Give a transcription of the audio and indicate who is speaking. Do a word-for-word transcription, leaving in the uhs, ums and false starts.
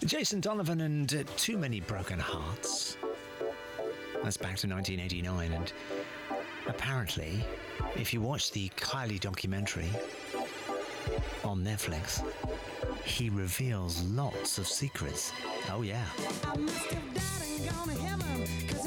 Speaker 1: Jason Donovan and uh, Too Many Broken Hearts. That's back to nineteen eighty-nine, and apparently, if you watch the Kylie documentary on Netflix, he reveals lots of secrets. Oh yeah.
Speaker 2: I must have died and gone to heaven, 'cause